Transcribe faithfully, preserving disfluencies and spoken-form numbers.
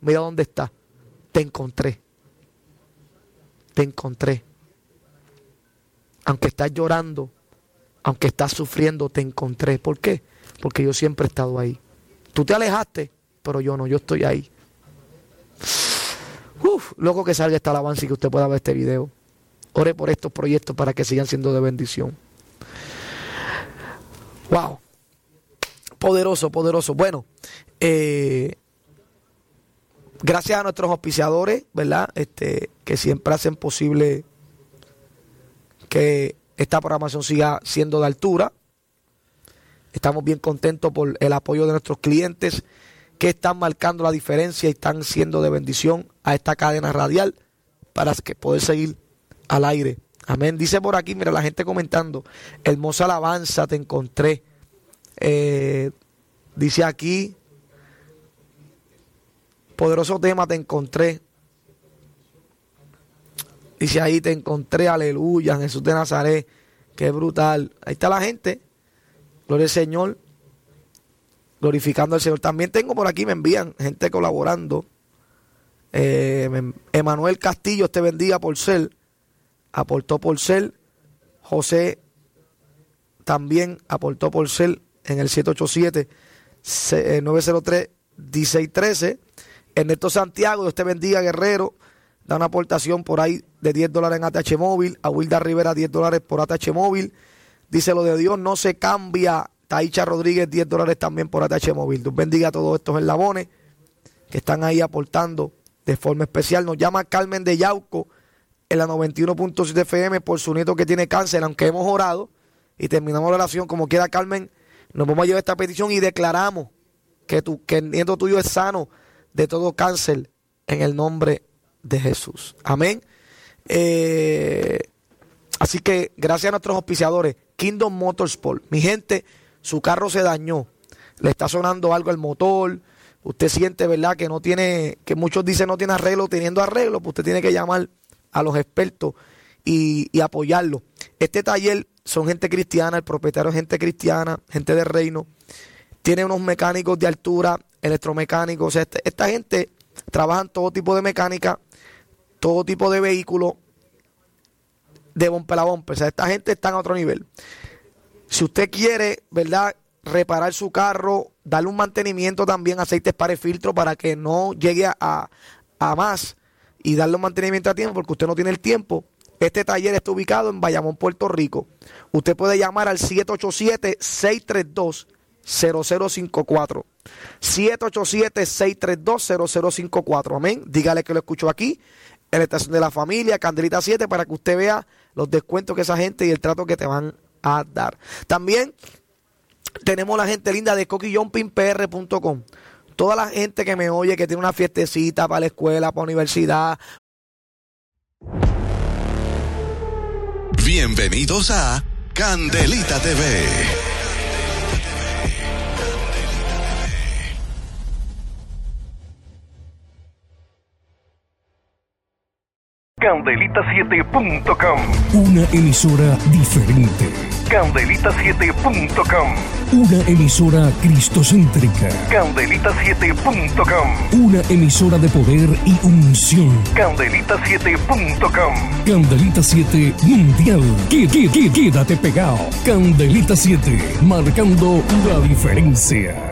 mira dónde está. Te encontré. Te encontré. Aunque estás llorando, aunque estás sufriendo, te encontré. ¿Por qué? Porque yo siempre he estado ahí. Tú te alejaste, pero yo no, yo estoy ahí. Uf, loco que salga esta alabanza y que usted pueda ver este video. Ore por estos proyectos para que sigan siendo de bendición. Wow. Poderoso, poderoso. Bueno, eh, gracias a nuestros auspiciadores, ¿verdad? Este, que siempre hacen posible que esta programación siga siendo de altura. Estamos bien contentos por el apoyo de nuestros clientes que están marcando la diferencia y están siendo de bendición a esta cadena radial para que poder seguir al aire. Amén. Dice por aquí, mira la gente comentando, hermosa alabanza, te encontré. Eh, dice aquí, poderoso tema, te encontré. Dice ahí, te encontré, aleluya, Jesús de Nazaret. Qué brutal. Ahí está la gente. Gloria al Señor. Glorificando al Señor. También tengo por aquí, me envían gente colaborando. Eh, Emanuel Castillo, te bendiga por ser. Aportó por ser. José también aportó por ser en el siete ocho siete, nueve cero tres, uno seis uno tres. Ernesto Santiago, Dios te bendiga, guerrero. Da una aportación por ahí de diez dólares en A T H Móvil. A Wilda Rivera, diez dólares por A T H Móvil. Dice, lo de Dios no se cambia. Taicha Rodríguez, diez dólares también por A T H Móvil. Dios bendiga a todos estos eslabones que están ahí aportando de forma especial. Nos llama Carmen de Yauco en la noventa y uno punto siete F M por su nieto que tiene cáncer, aunque hemos orado y terminamos la oración como quiera. Carmen, nos vamos a llevar esta petición y declaramos que, tu, que el nieto tuyo es sano de todo cáncer en el nombre de Jesús. Amén. Eh, así que gracias a nuestros auspiciadores, Kingdom Motorsport. Mi gente, su carro se dañó, le está sonando algo al motor, usted siente, ¿verdad?, que no tiene, que muchos dicen no tiene arreglo, teniendo arreglo, pues usted tiene que llamar a los expertos y, y apoyarlo. Este taller son gente cristiana, el propietario es gente cristiana, gente del reino, tiene unos mecánicos de altura, electromecánicos, o sea, este, esta gente trabaja en todo tipo de mecánica, todo tipo de vehículos, de bumper a bumper, o sea, esta gente está en otro nivel. Si usted quiere, ¿verdad?, reparar su carro, darle un mantenimiento también, aceites para el filtro para que no llegue a, a más y darle un mantenimiento a tiempo porque usted no tiene el tiempo. Este taller está ubicado en Bayamón, Puerto Rico. Usted puede llamar al siete ocho siete, seis tres dos, cero cero cinco cuatro. siete ocho siete, seis tres dos, cero cero cinco cuatro. Amén. Dígale que lo escucho aquí en la estación de la familia, Candelita siete, para que usted vea los descuentos que esa gente y el trato que te van a dar. También tenemos la gente linda de coqui jumping p r punto com. Toda la gente que me oye, que tiene una fiestecita para la escuela, para la universidad. Bienvenidos a Candelita T V. Candelita siete punto com. Una emisora diferente. Candelita siete punto com. Una emisora cristocéntrica. Candelita siete punto com. Una emisora de poder y unción. Candelita siete punto com. Candelita siete Mundial. Qué, qué, qué, quédate pegado. Candelita siete, marcando la diferencia.